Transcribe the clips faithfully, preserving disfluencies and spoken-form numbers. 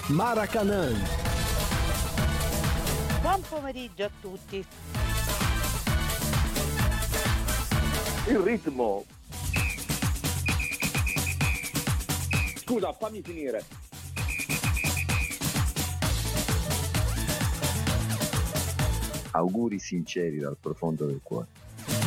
Maracanã. Buon pomeriggio a tutti. Il ritmo. Scusa, fammi finire. Auguri sinceri dal profondo del cuore.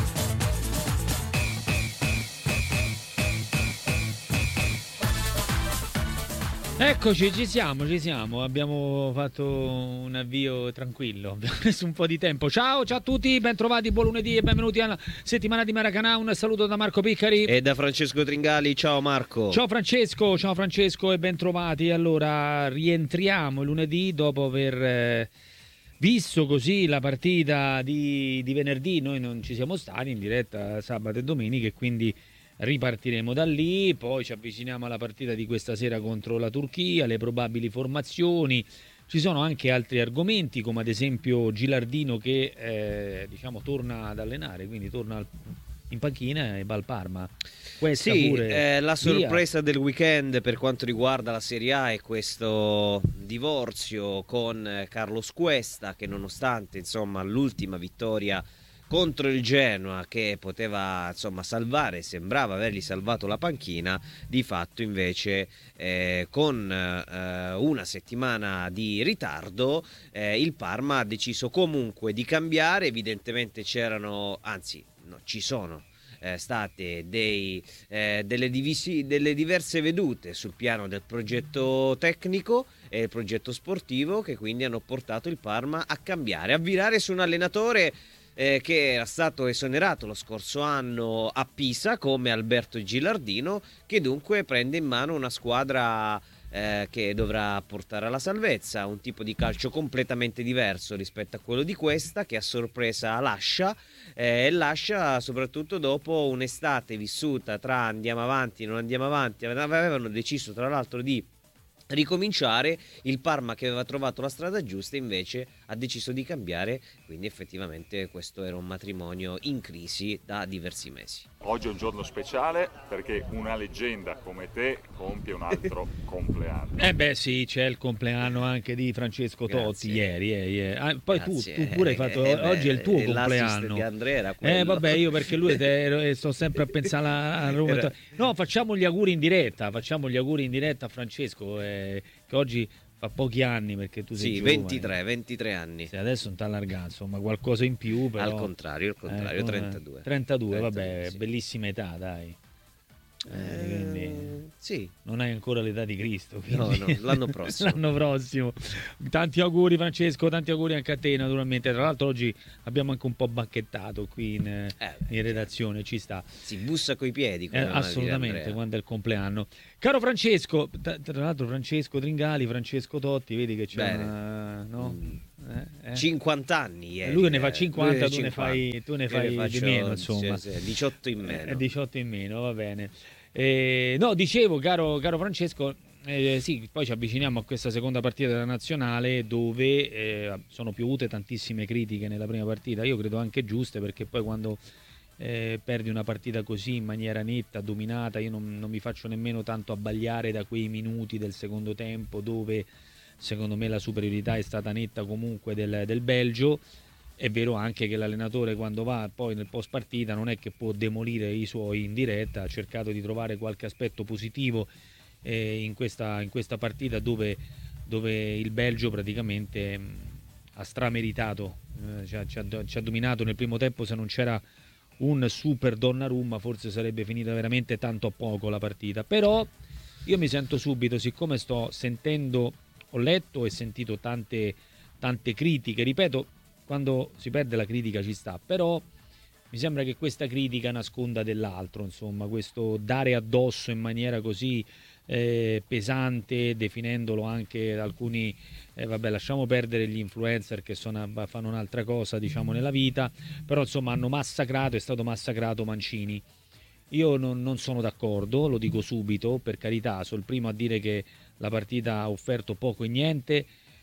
Eccoci, ci siamo, ci siamo. Abbiamo fatto un avvio tranquillo, abbiamo preso un po' di tempo. Ciao, ciao a tutti, ben trovati, buon lunedì e benvenuti alla settimana di Maracanã. Un saluto da Marco Piccari e da Francesco Tringali. Ciao Marco. Ciao Francesco, ciao Francesco e ben trovati. Allora, rientriamo lunedì dopo aver eh, visto così la partita di, di venerdì. Noi non ci siamo stati in diretta sabato e domenica e quindi ripartiremo da lì, poi ci avviciniamo alla partita di questa sera contro la Turchia, le probabili formazioni. Ci sono anche altri argomenti, come ad esempio Gilardino che eh, diciamo torna ad allenare, quindi torna al, in panchina e va al Parma. Questa sì, pure eh, la sorpresa via. del weekend per quanto riguarda la Serie A è questo divorzio con Carlos Cuesta, che nonostante insomma l'ultima vittoria contro il Genoa, che poteva insomma salvare, sembrava avergli salvato la panchina, di fatto invece eh, con eh, una settimana di ritardo eh, il Parma ha deciso comunque di cambiare. Evidentemente c'erano, anzi no, ci sono eh, state dei, eh, delle, divisi, delle diverse vedute sul piano del progetto tecnico e il progetto sportivo, che quindi hanno portato il Parma a cambiare, a virare su un allenatore Eh, che era stato esonerato lo scorso anno a Pisa come Alberto Gilardino, che dunque prende in mano una squadra eh, che dovrà portare alla salvezza, un tipo di calcio completamente diverso rispetto a quello di questa, che a sorpresa lascia eh, e lascia soprattutto dopo un'estate vissuta tra andiamo avanti non andiamo avanti. Avevano deciso tra l'altro di ricominciare, il Parma che aveva trovato la strada giusta invece ha deciso di cambiare, quindi effettivamente questo era un matrimonio in crisi da diversi mesi. Oggi è un giorno speciale perché una leggenda come te compie un altro compleanno. Eh beh sì, c'è il compleanno anche di Francesco Totti. Grazie. ieri, eh, ieri. Ah, poi tu, tu pure hai fatto, eh, eh, oggi è il tuo compleanno di Andrea era eh vabbè, io perché lui te, sto sempre a pensare a Roma. Era... no, facciamo gli auguri in diretta facciamo gli auguri in diretta a Francesco eh, che oggi fa pochi anni, perché tu sei sì, giovane. ventitré, ventidue anni. Sì, adesso non ti allargato, insomma, qualcosa in più, però. Al contrario, al contrario, eh, trentadue. trentadue, vabbè, sì. Bellissima età, dai. Eh, quindi, sì. Non hai ancora l'età di Cristo. No, no, l'anno prossimo. L'anno prossimo. Tanti auguri Francesco, tanti auguri anche a te naturalmente. Tra l'altro oggi abbiamo anche un po' banchettato qui in, eh, in redazione, ci sta. Si bussa coi piedi. Eh, assolutamente, quando è il compleanno. Caro Francesco, tra, tra l'altro Francesco Tringali, Francesco Totti, vedi che c'è una, no? Mm. Eh, eh. cinquanta anni ieri, lui ne fa cinquanta, eh, tu ne fai, tu ne fai ne di meno, insomma. Cioè, diciotto in meno. Eh, diciotto in meno, va bene. Eh, no, dicevo, caro, caro Francesco, eh, sì, poi ci avviciniamo a questa seconda partita della nazionale dove eh, sono piovute tantissime critiche nella prima partita, io credo anche giuste, perché poi quando eh, perdi una partita così in maniera netta, dominata, io non, non mi faccio nemmeno tanto abbagliare da quei minuti del secondo tempo dove secondo me la superiorità è stata netta comunque del, del Belgio. È vero anche che l'allenatore, quando va poi nel post partita, non è che può demolire i suoi in diretta, ha cercato di trovare qualche aspetto positivo eh, in, questa, in questa partita dove, dove il Belgio praticamente mh, ha strameritato, eh, ci, ha, ci, ha, ci ha dominato nel primo tempo. Se non c'era un super Donnarumma forse sarebbe finita veramente tanto a poco la partita, però io mi sento subito, siccome sto sentendo, ho letto e sentito tante, tante critiche, ripeto, quando si perde la critica ci sta, però mi sembra che questa critica nasconda dell'altro, insomma, questo dare addosso in maniera così eh, pesante, definendolo anche da alcuni, eh, vabbè, lasciamo perdere gli influencer che sono, fanno un'altra cosa, diciamo, nella vita, però insomma hanno massacrato, è stato massacrato Mancini. Io non, non sono d'accordo, lo dico subito, per carità, sono il primo a dire che la partita ha offerto poco e niente.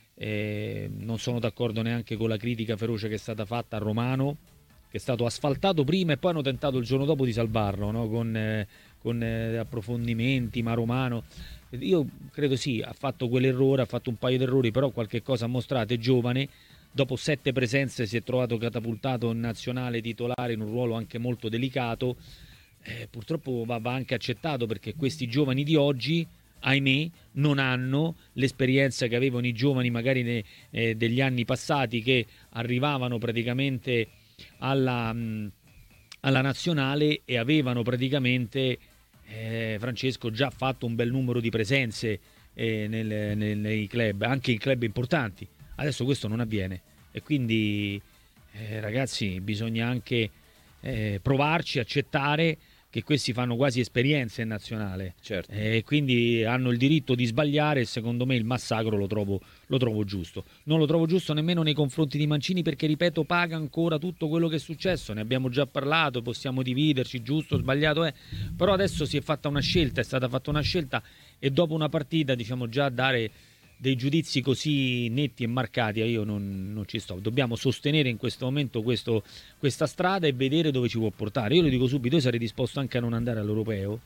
Eh, non sono d'accordo neanche con la critica feroce che è stata fatta a Romano, che è stato asfaltato prima e poi hanno tentato il giorno dopo di salvarlo, no? con, eh, con eh, approfondimenti, ma Romano, io credo sì, ha fatto quell'errore, ha fatto un paio di errori, però qualche cosa ha mostrato, è giovane, dopo sette presenze si è trovato catapultato in nazionale titolare in un ruolo anche molto delicato, eh, purtroppo va, va anche accettato, perché questi giovani di oggi, ahimè, non hanno l'esperienza che avevano i giovani magari ne, eh, degli anni passati, che arrivavano praticamente alla, mh, alla nazionale e avevano praticamente, eh, Francesco, già fatto un bel numero di presenze eh, nel, nel, nei club, anche in club importanti. Adesso questo non avviene e quindi eh, ragazzi, bisogna anche eh, provarci, accettare che questi fanno quasi esperienze in nazionale, certo. E quindi hanno il diritto di sbagliare, e secondo me il massacro lo trovo, lo trovo giusto. Non lo trovo giusto nemmeno nei confronti di Mancini, perché, ripeto, paga ancora tutto quello che è successo, ne abbiamo già parlato, possiamo dividerci, giusto, sbagliato è, però adesso si è fatta una scelta, è stata fatta una scelta, e dopo una partita, diciamo, già dare dei giudizi così netti e marcati, io non, non ci sto. Dobbiamo sostenere in questo momento questo, questa strada e vedere dove ci può portare. Io lo dico subito, io sarei disposto anche a non andare all'Europeo,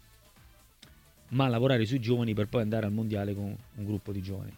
ma a lavorare sui giovani per poi andare al Mondiale con un gruppo di giovani.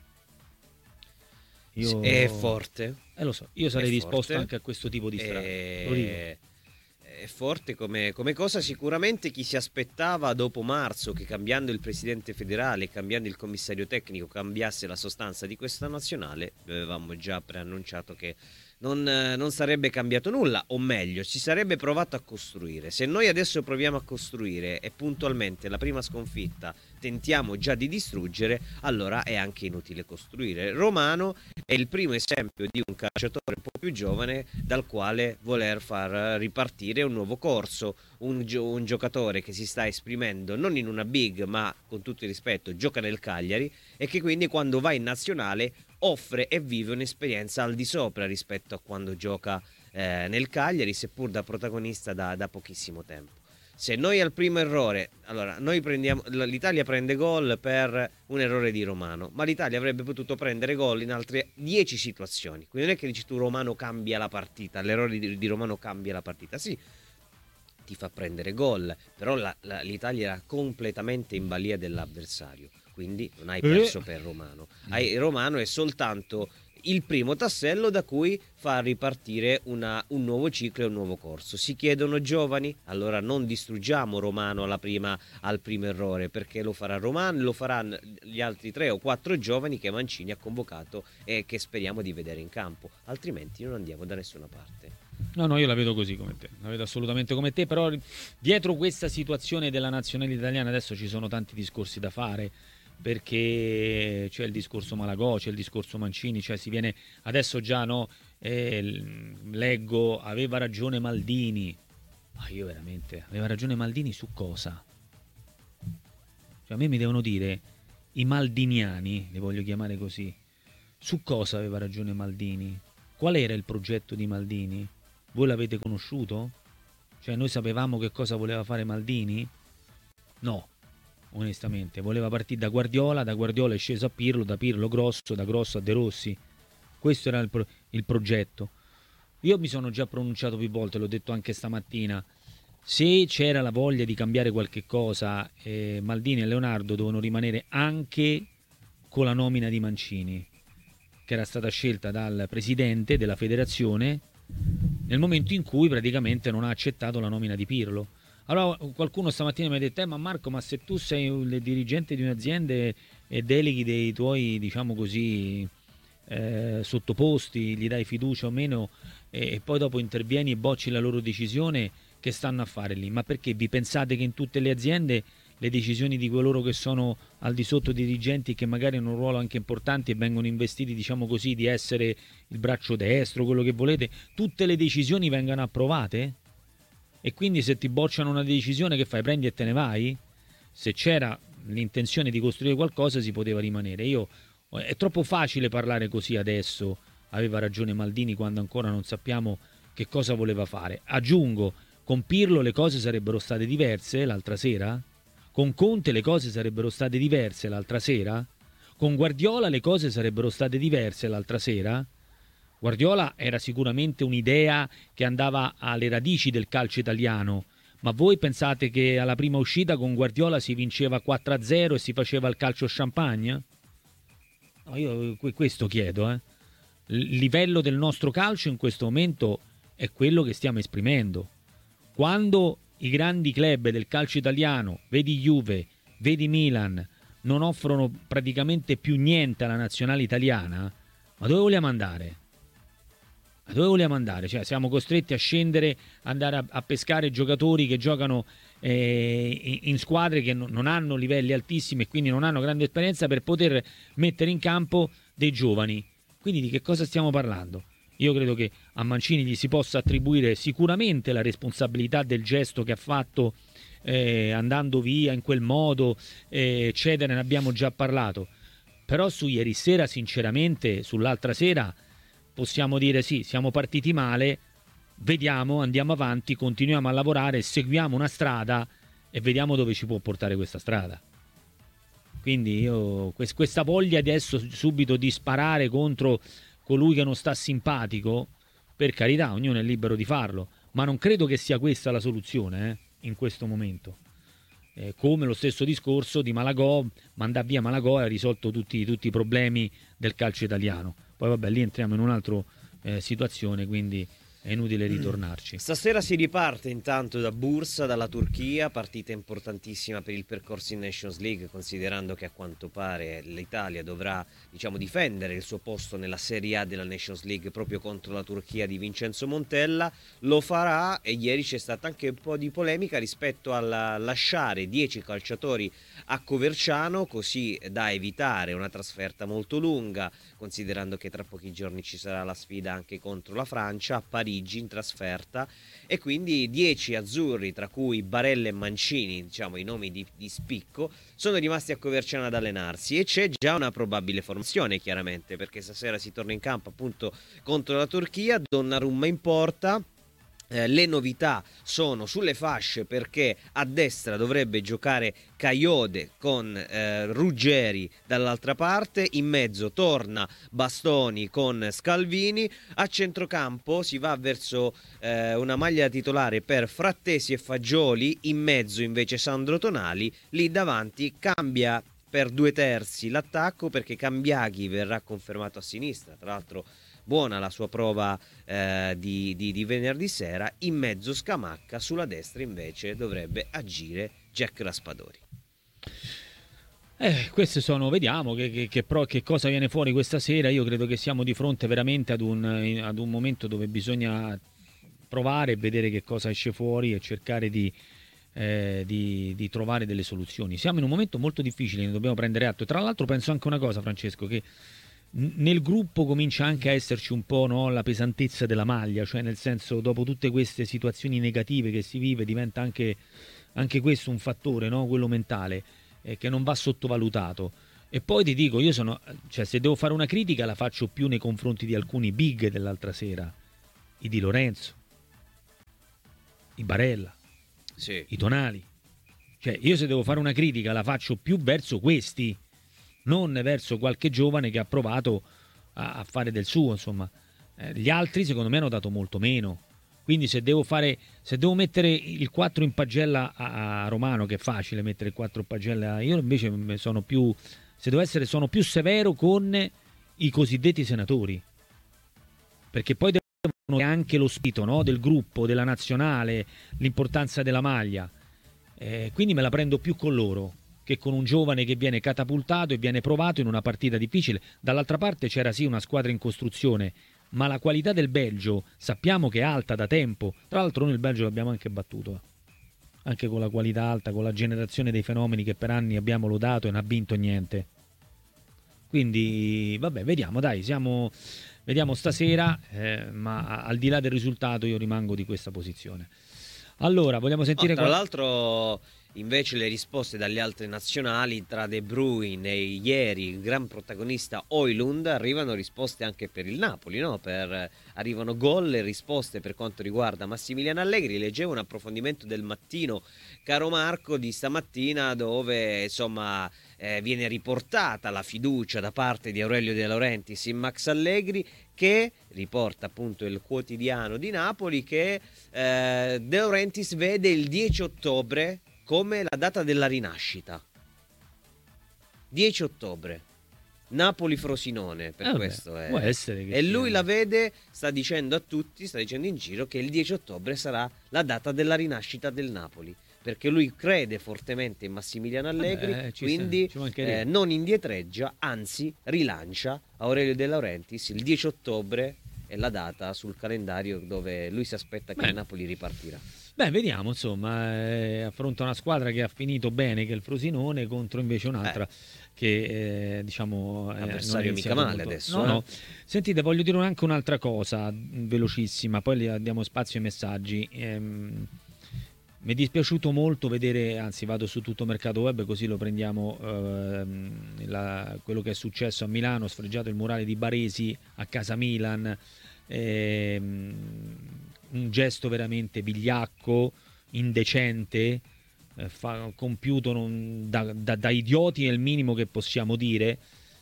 Io... È forte. Eh, lo so, io sarei È disposto forte. anche a questo tipo di strada. E... Lo dico. È forte come, come cosa. Sicuramente chi si aspettava dopo marzo che, cambiando il presidente federale, cambiando il commissario tecnico, cambiasse la sostanza di questa nazionale, avevamo già preannunciato che non, non sarebbe cambiato nulla, o meglio, si sarebbe provato a costruire. Se noi adesso proviamo a costruire e puntualmente la prima sconfitta tentiamo già di distruggere, allora è anche inutile costruire. Romano è il primo esempio di un calciatore un po' più giovane dal quale voler far ripartire un nuovo corso, un, gio- un giocatore che si sta esprimendo non in una big, ma con tutto il rispetto gioca nel Cagliari, e che quindi quando va in nazionale offre e vive un'esperienza al di sopra rispetto a quando gioca eh, nel Cagliari, seppur da protagonista da, da pochissimo tempo. Se noi al primo errore, allora noi prendiamo, l'Italia prende gol per un errore di Romano, ma l'Italia avrebbe potuto prendere gol in altre dieci situazioni. Quindi non è che dici tu Romano cambia la partita, l'errore di, di Romano cambia la partita, sì, ti fa prendere gol, però la, la, l'Italia era completamente in balia dell'avversario, quindi non hai perso per Romano. Hai, Romano è soltanto il primo tassello da cui far ripartire una, un nuovo ciclo e un nuovo corso. Si chiedono giovani, allora non distruggiamo Romano alla prima, al primo errore, perché lo farà Romano, lo faranno gli altri tre o quattro giovani che Mancini ha convocato e che speriamo di vedere in campo, altrimenti non andiamo da nessuna parte. No, no, io la vedo così come te, la vedo assolutamente come te, però dietro questa situazione della nazionale italiana adesso ci sono tanti discorsi da fare, perché c'è il discorso Malagò, c'è il discorso Mancini, cioè si viene adesso già, no, eh, leggo, aveva ragione Maldini, ma io veramente, aveva ragione Maldini su cosa? Cioè a me mi devono dire i maldiniani, li voglio chiamare così, su cosa aveva ragione Maldini? Qual era il progetto di Maldini? Voi l'avete conosciuto? Cioè noi sapevamo che cosa voleva fare Maldini? No. Onestamente, voleva partire da Guardiola, da Guardiola è sceso a Pirlo, da Pirlo Grosso, da Grosso a De Rossi. Questo era il, pro- il progetto. Io mi sono già pronunciato più volte, l'ho detto anche stamattina. Se c'era la voglia di cambiare qualche cosa, eh, Maldini e Leonardo dovevano rimanere anche con la nomina di Mancini, che era stata scelta dal presidente della federazione nel momento in cui praticamente non ha accettato la nomina di Pirlo. Allora qualcuno stamattina mi ha detto, eh, ma Marco, ma se tu sei il dirigente di un'azienda e deleghi dei tuoi, diciamo così, eh, sottoposti, gli dai fiducia o meno, e, e poi dopo intervieni e bocci la loro decisione, che stanno a fare lì? Ma perché vi pensate che in tutte le aziende le decisioni di coloro che sono al di sotto di dirigenti che magari hanno un ruolo anche importante e vengono investiti, diciamo così, di essere il braccio destro, quello che volete, tutte le decisioni vengano approvate? E quindi se ti bocciano una decisione, che fai? Prendi e te ne vai? Se c'era l'intenzione di costruire qualcosa si poteva rimanere. Io, è troppo facile parlare così adesso, aveva ragione Maldini, quando ancora non sappiamo che cosa voleva fare. Aggiungo, con Pirlo le cose sarebbero state diverse l'altra sera? Con Conte le cose sarebbero state diverse l'altra sera? Con Guardiola le cose sarebbero state diverse l'altra sera? Guardiola era sicuramente un'idea che andava alle radici del calcio italiano, Ma voi pensate che alla prima uscita con Guardiola si vinceva quattro a zero e si faceva il calcio champagne? No, io questo chiedo. Eh. Il livello del nostro calcio in questo momento è quello che stiamo esprimendo. Quando i grandi club del calcio italiano, vedi Juve, vedi Milan, non offrono praticamente più niente alla nazionale italiana, ma dove vogliamo andare? Ma dove vogliamo andare? Cioè, siamo costretti a scendere, andare a, a pescare giocatori che giocano eh, in squadre che no, non hanno livelli altissimi e quindi non hanno grande esperienza per poter mettere in campo dei giovani. Quindi di che cosa stiamo parlando? Io credo che a Mancini gli si possa attribuire sicuramente la responsabilità del gesto che ha fatto eh, andando via in quel modo, eh, eccetera, ne abbiamo già parlato. Però su ieri sera, sinceramente, sull'altra sera, possiamo dire sì, siamo partiti male, vediamo, andiamo avanti, continuiamo a lavorare, seguiamo una strada e vediamo dove ci può portare questa strada. Quindi io questa voglia adesso subito di sparare contro colui che non sta simpatico, per carità, ognuno è libero di farlo, ma non credo che sia questa la soluzione eh, in questo momento. Eh, come lo stesso discorso di Malagò, mandare via Malagò ha risolto tutti, tutti i problemi del calcio italiano. Poi vabbè, lì entriamo in un'altra eh, situazione, quindi è inutile ritornarci. Stasera si riparte intanto da Bursa, dalla Turchia, partita importantissima per il percorso in Nations League, considerando che a quanto pare l'Italia dovrà, diciamo, difendere il suo posto nella Serie A della Nations League proprio contro la Turchia di Vincenzo Montella. Lo farà, e ieri c'è stata anche un po' di polemica rispetto al lasciare dieci calciatori a Coverciano, così da evitare una trasferta molto lunga, considerando che tra pochi giorni ci sarà la sfida anche contro la Francia a Parigi in trasferta, e quindi dieci azzurri, tra cui Barella e Mancini, diciamo i nomi di, di spicco, sono rimasti a Coverciano ad allenarsi, e c'è già una probabile formazione chiaramente, perché stasera si torna in campo appunto contro la Turchia. Donnarumma in porta. Eh, le novità sono sulle fasce, perché a destra dovrebbe giocare Caiode con eh, Ruggeri dall'altra parte, in mezzo torna Bastoni con Scalvini, a centrocampo si va verso eh, una maglia titolare per Frattesi e Fagioli, in mezzo invece Sandro Tonali, lì davanti cambia per due terzi l'attacco, perché Cambiaghi verrà confermato a sinistra, tra l'altro buona la sua prova eh, di, di, di venerdì sera, in mezzo Scamacca, sulla destra invece dovrebbe agire Jack Raspadori. Eh, queste sono, vediamo che, che, che, pro, che cosa viene fuori questa sera. Io credo che siamo di fronte veramente ad un, ad un momento dove bisogna provare e vedere che cosa esce fuori e cercare di, eh, di, di trovare delle soluzioni. Siamo in un momento molto difficile, ne dobbiamo prendere atto. E tra l'altro penso anche una cosa, Francesco, che nel gruppo comincia anche a esserci un po', no, la pesantezza della maglia, cioè nel senso, dopo tutte queste situazioni negative che si vive, diventa anche, anche questo un fattore, no, quello mentale, eh, che non va sottovalutato. E poi ti dico, io sono, cioè se devo fare una critica la faccio più nei confronti di alcuni big dell'altra sera, i Di Lorenzo, i Barella, sì, i Tonali. Cioè io se devo fare una critica la faccio più verso questi, non verso qualche giovane che ha provato a, a fare del suo, insomma. Eh, gli altri secondo me hanno dato molto meno. Quindi se devo fare, se devo mettere il quattro in pagella a, a Romano, che è facile mettere il quattro in pagella, io invece sono più, se devo essere, sono più severo con i cosiddetti senatori. Perché poi devono anche lo spirito, no, del gruppo, della nazionale, l'importanza della maglia. Eh, quindi me la prendo più con loro che con un giovane che viene catapultato e viene provato in una partita difficile. Dall'altra parte c'era sì una squadra in costruzione, ma la qualità del Belgio sappiamo che è alta da tempo. Tra l'altro noi il Belgio l'abbiamo anche battuto, anche con la qualità alta, con la generazione dei fenomeni che per anni abbiamo lodato e non ha vinto niente. Quindi vabbè, vediamo, dai, siamo, vediamo stasera, eh, ma al di là del risultato io rimango di questa posizione. Allora, vogliamo sentire... Oh, tra qual... l'altro... Invece le risposte dalle altre nazionali, tra De Bruyne e ieri il gran protagonista Højlund, arrivano risposte anche per il Napoli, no? Per, arrivano gol e risposte per quanto riguarda Massimiliano Allegri. Leggevo un approfondimento del Mattino, caro Marco, di stamattina, dove insomma eh, viene riportata la fiducia da parte di Aurelio De Laurentiis in Max Allegri, che riporta appunto il Quotidiano di Napoli, che eh, De Laurentiis vede il dieci ottobre come la data della rinascita. dieci ottobre, Napoli-Frosinone, per Eh questo beh, è. può essere che E sia- lui la vede, sta dicendo a tutti, sta dicendo in giro che il dieci ottobre sarà la data della rinascita del Napoli, perché lui crede fortemente in Massimiliano Allegri, Vabbè, ci quindi sta, ci mancherebbe. eh, non indietreggia, anzi rilancia Aurelio De Laurentiis. Il dieci ottobre è la data sul calendario dove lui si aspetta che Beh. il Napoli ripartirà. Beh, vediamo, insomma, eh, affronta una squadra che ha finito bene, che è il Frosinone, contro invece un'altra che eh, diciamo eh, Avversario non è mica iniziato male molto- adesso, No, eh. no. Sentite, voglio dire anche un'altra cosa, mh, velocissima, poi le diamo spazio ai messaggi. Ehm, mi è dispiaciuto molto vedere, anzi vado su tutto Mercato Web così lo prendiamo, ehm, la- quello che è successo a Milano, sfregiato il murale di Baresi a casa Milan, ehm, un gesto veramente vigliacco, indecente, eh, fa- compiuto non- da, da- da idioti è il minimo che possiamo dire,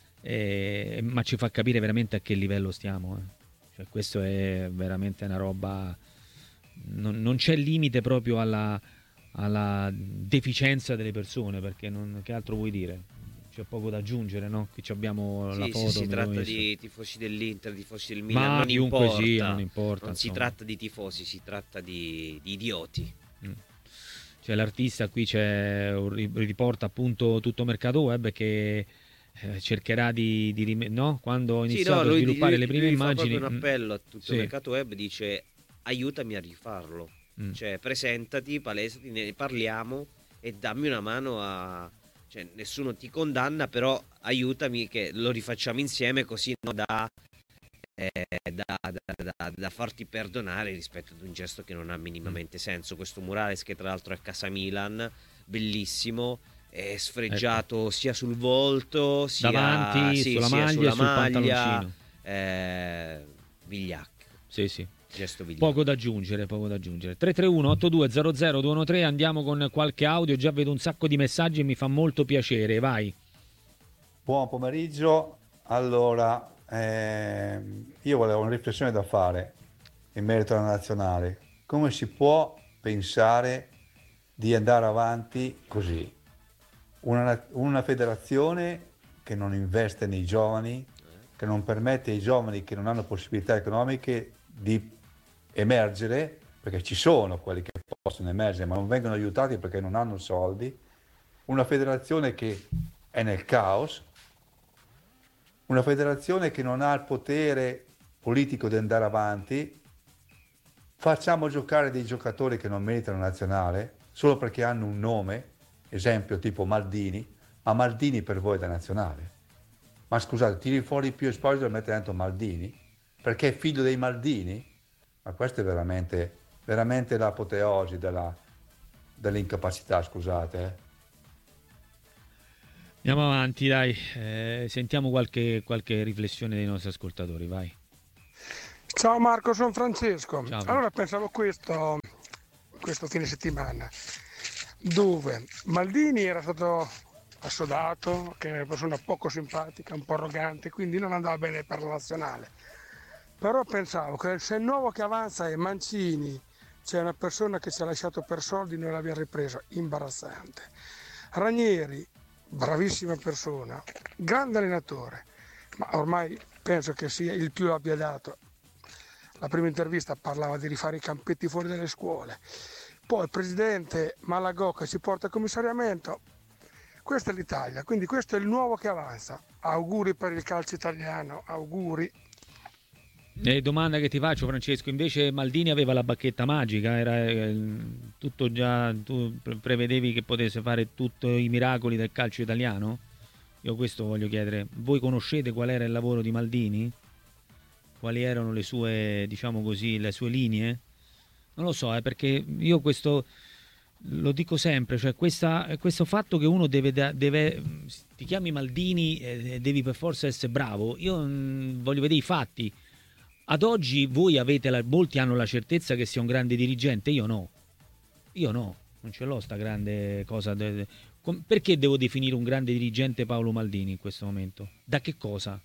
eh, ma ci fa capire veramente a che livello stiamo. eh. Cioè, questo è veramente una roba, non, non c'è limite proprio alla, alla deficienza delle persone, perché non, che altro vuoi dire? C'è poco da aggiungere, no? Qui ci abbiamo la Sì, foto. sì, si me l'avevo tratta messo. di tifosi dell'Inter, tifosi del Milan, Ma non chiunque importa, sia, non importa, non si insomma. tratta di tifosi, si tratta di, di idioti. C'è l'artista, qui c'è un ri- riporta appunto tutto Mercato Web che eh, cercherà di, di rim- no? Quando ho Sì, iniziato no, a lui, sviluppare lui- le prime lui fa immagini, proprio un mm, appello a tutto sì. il Mercato Web, dice aiutami a rifarlo, Mm. cioè presentati, palesati, ne parliamo e dammi una mano a... Cioè, nessuno ti condanna, però aiutami che lo rifacciamo insieme, così no, da, eh, da, da- da- da farti perdonare rispetto ad un gesto che non ha minimamente senso. Questo murales, che tra l'altro è a casa Milan, bellissimo, è sfregiato sia sul volto sia Davanti, sì, sulla sia maglia sulla e sul maglia, pantaloncino. eh, vigliacco, Sì, sì. gesto vigliacco. Poco da aggiungere, poco da aggiungere. tre tre uno otto due zero zero due uno tre, andiamo con qualche audio, già vedo un sacco di messaggi e mi fa molto piacere, vai. Buon pomeriggio. Allora, ehm, io volevo una riflessione da fare in merito alla nazionale. Come si può pensare di andare avanti così? Una, una federazione che non investe nei giovani, che non permette ai giovani che non hanno possibilità economiche di emergere, perché ci sono quelli che possono emergere ma non vengono aiutati perché non hanno soldi, una federazione che è nel caos, una federazione che non ha il potere politico di andare avanti. Facciamo giocare dei giocatori che non meritano nazionale solo perché hanno un nome, esempio tipo Maldini, ma Maldini per voi è da nazionale. Ma scusate, tiri fuori Pio Esposito e metti dentro Maldini? Perché è figlio dei Maldini? Ma questa è veramente, veramente l'apoteosi della, dell'incapacità, scusate. Eh. Andiamo avanti, dai. Eh, sentiamo qualche, qualche riflessione dei nostri ascoltatori, vai. Ciao Marco, sono Francesco. Ciao. Allora pensavo questo, questo fine settimana, dove Maldini era stato assodato, che è una persona poco simpatica, un po' arrogante, quindi non andava bene per la nazionale. Però pensavo che se il nuovo che avanza è Mancini, c'è una persona che ci ha lasciato per soldi, noi l'abbiamo ripreso, imbarazzante. Ranieri, bravissima persona, grande allenatore, ma ormai penso che sia il più abbia dato. La prima intervista parlava di rifare i campetti fuori dalle scuole. Poi il presidente Malagò che ci porta al commissariamento. Questa è l'Italia, quindi questo è il nuovo che avanza. Auguri per il calcio italiano, auguri. E domanda che ti faccio, Francesco, invece Maldini aveva la bacchetta magica, era eh, tutto già, tu pre- prevedevi che potesse fare tutti i miracoli del calcio italiano? Io questo voglio chiedere, voi conoscete qual era il lavoro di Maldini? Quali erano le sue, diciamo così, le sue linee? Non lo so, eh, perché io questo lo dico sempre, cioè questa, questo fatto che uno deve, deve ti chiami Maldini e devi per forza essere bravo, io mh, voglio vedere i fatti. Ad oggi voi avete, la, molti hanno la certezza che sia un grande dirigente, io no, io no, non ce l'ho sta grande cosa, de, Com- perché devo definire un grande dirigente Paolo Maldini in questo momento? Da che cosa?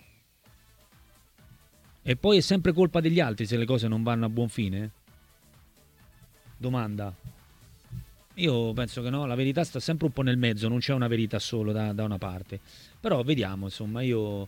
E poi è sempre colpa degli altri se le cose non vanno a buon fine? Domanda. Io penso che no, la verità sta sempre un po' nel mezzo, non c'è una verità solo da, da una parte. Però vediamo, insomma, io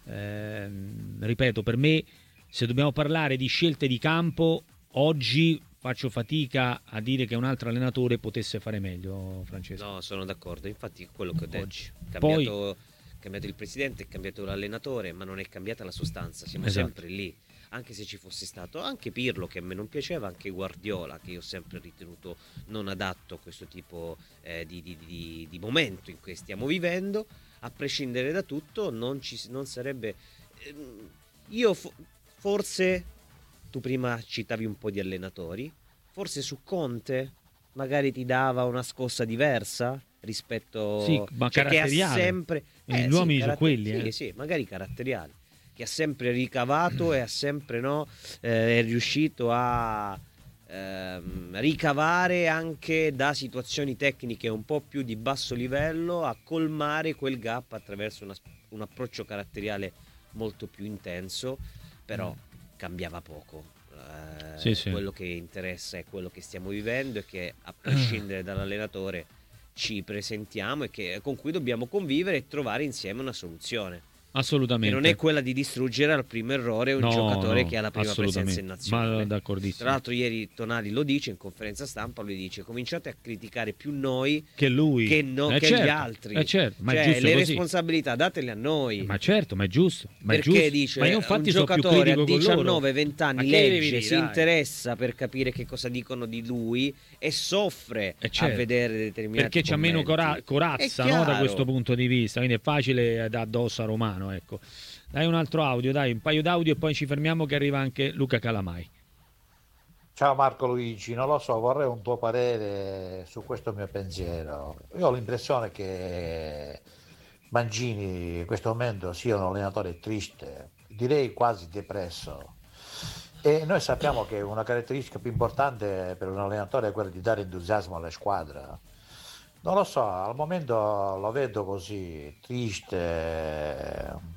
ehm, ripeto, per me, se dobbiamo parlare di scelte di campo, oggi faccio fatica a dire che un altro allenatore potesse fare meglio, Francesco. No, sono d'accordo, infatti quello che ho detto. Oggi. Cambiato, Poi... cambiato il presidente, è cambiato l'allenatore, ma non è cambiata la sostanza, siamo Esatto. sempre lì. Anche se ci fosse stato anche Pirlo, che a me non piaceva, anche Guardiola, che io ho sempre ritenuto non adatto a questo tipo eh, di, di, di, di momento in cui stiamo vivendo, a prescindere da tutto non, ci, non sarebbe... Ehm, io fo- forse, tu prima citavi un po' di allenatori, forse su Conte magari ti dava una scossa diversa rispetto... Sì, ma cioè, che ha caratteriale. sempre... Gli Eh, uomini sì, sono caratter- quelli, sì, eh. sì, magari caratteriali, che ha sempre ricavato e ha sempre no, eh, è riuscito a ehm, ricavare anche da situazioni tecniche un po' più di basso livello, a colmare quel gap attraverso una, un approccio caratteriale molto più intenso, però cambiava poco. Eh, Sì, sì. Quello che interessa è quello che stiamo vivendo e che a prescindere dall'allenatore ci presentiamo e che, con cui dobbiamo convivere e trovare insieme una soluzione. Assolutamente. Che non è quella di distruggere al primo errore un No, giocatore no, che ha la prima presenza assolutamente. in nazionale. Ma d'accordissimo. Tra l'altro ieri Tonali lo dice in conferenza stampa, lui dice: cominciate a criticare più noi Che lui. che, no, Eh, che certo, gli altri. eh, certo, ma è cioè, giusto le così. responsabilità datele a noi. Ma certo, ma è giusto. Ma è Perché giusto. dice ma io un infatti sono più giocatore a critico con loro. diciannove venti Ma anni che devi legge, dire, si dai? interessa per capire che cosa dicono di lui e soffre Eh, certo. a vedere determinati Perché c'ha meno cora- commenti. corazza, È no, da chiaro. questo punto di vista, quindi è facile da addosso a Romano, ecco. Dai un altro audio, dai, un paio d'audio e poi ci fermiamo che arriva anche Luca Calamai. Ciao Marco Luigi, non lo so, vorrei un tuo parere su questo mio pensiero. Io ho l'impressione che Mancini in questo momento sia un allenatore triste, direi quasi depresso. E noi sappiamo che una caratteristica più importante per un allenatore è quella di dare entusiasmo alla squadra. Non lo so, al momento lo vedo così, triste.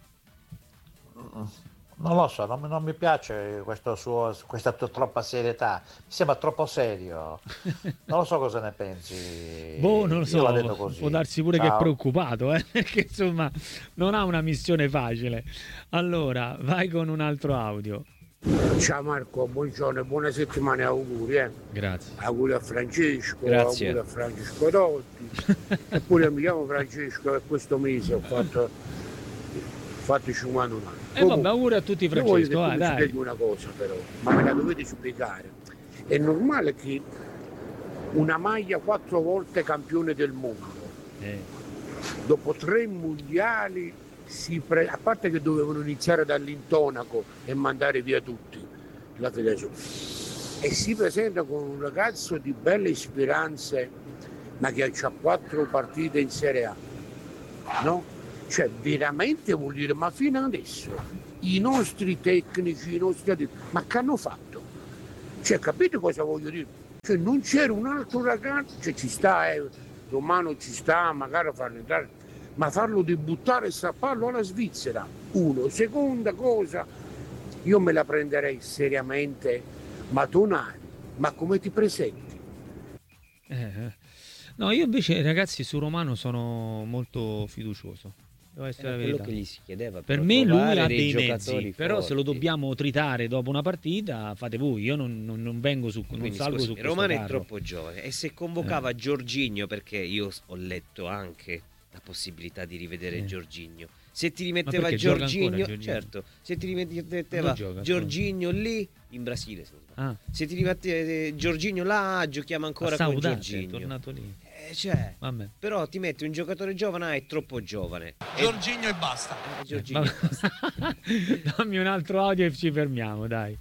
Non lo so, non, non mi piace questo suo, questa tua troppa serietà, mi sembra troppo serio. Non lo so cosa ne pensi. Boh, non lo so, Io la vedo così. può darsi pure Ciao. che è preoccupato, eh? Perché insomma non ha una missione facile. Allora, vai con un altro audio. Ciao Marco, buongiorno e buona settimana e auguri. Eh. Grazie. Auguri a Francesco, Grazie. auguri a Francesco Totti. Eppure mi chiamo Francesco e questo mese ho fatto, ho fatto cinquantuno anni. E eh, vabbè, auguri a tutti, Io voglio Francesco, che vai, tu mi dai. spieghi una cosa però, ma me la dovete spiegare. È normale che una maglia quattro volte campione del mondo, Eh. dopo tre mondiali, si pre- a parte che dovevano iniziare dall'intonaco e mandare via tutti la federazione, e si presenta con un ragazzo di belle speranze, ma che ha quattro partite in Serie A, no? Cioè veramente vuol dire, ma fino adesso i nostri tecnici, i nostri atleti, ma che hanno fatto? Cioè, capite cosa voglio dire? Cioè non c'era un altro ragazzo, cioè ci sta, eh, Romano ci sta, magari a farlo entrare, ma farlo debuttare e strapparlo alla Svizzera, uno. Seconda cosa, io me la prenderei seriamente, ma Tonali, ma come ti presenti? Eh, no, io invece ragazzi su Romano sono molto fiducioso. Devo essere la Era quello verità. che gli si chiedeva. Per però, me lui trovare ha dei dei giocatori mezzi, però se lo forti. dobbiamo tritare dopo una partita fate voi, io non, non- non vengo su, non Quindi, salgo scusi, su questo Romano è carro. troppo giovane e se convocava Jorginho, perché io ho letto anche la possibilità di rivedere Sì. Jorginho, se ti rimetteva perché gioca Jorginho, ancora Jorginho? certo, se ti rimetteva Dove gioca? Jorginho lì in Brasile, se non sbaglio. Ah, se ti rimetteva Jorginho là, giochiamo ancora a con Saudade, è Jorginho. tornato lì. Eh, cioè, Vabbè. però ti metti un giocatore giovane, ah, è troppo giovane. Jorginho e basta. Eh, Jorginho, Vabbè. Dammi un altro audio e ci fermiamo, dai.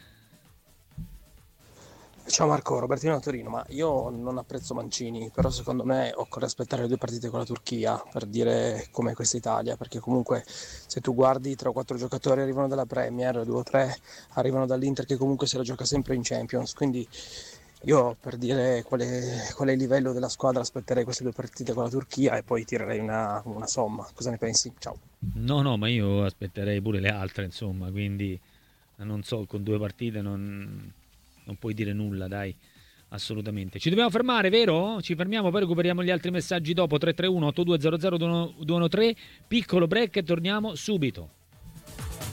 Ciao Marco, Robertino da Torino, ma io non apprezzo Mancini, però secondo me occorre aspettare le due partite con la Turchia per dire com'è questa Italia, perché comunque se tu guardi tre o quattro giocatori arrivano dalla Premier, due o tre arrivano dall'Inter che comunque se la gioca sempre in Champions, quindi Io per dire qual è, qual è il livello della squadra aspetterei queste due partite con la Turchia e poi tirerei una, una somma. Cosa ne pensi? Ciao. No, no, ma io aspetterei pure le altre, insomma, quindi non so, con due partite non, non puoi dire nulla, dai, assolutamente. Ci dobbiamo fermare, vero? Ci fermiamo, poi recuperiamo gli altri messaggi dopo. Tre tre uno otto due zero zero due uno tre, piccolo break e torniamo subito.